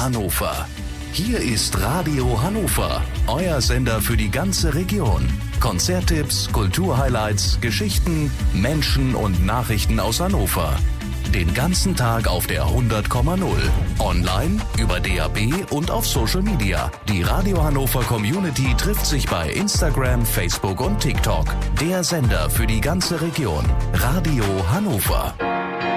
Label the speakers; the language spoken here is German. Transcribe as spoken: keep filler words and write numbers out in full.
Speaker 1: Hannover. Hier ist Radio Hannover, euer Sender für die ganze Region. Konzerttipps, Kulturhighlights, Geschichten, Menschen und Nachrichten aus Hannover. Den ganzen Tag auf der hundert Komma null. Online, über D A B und auf Social Media. Die Radio Hannover Community trifft sich bei Instagram, Facebook und TikTok. Der Sender für die ganze Region. Radio Hannover.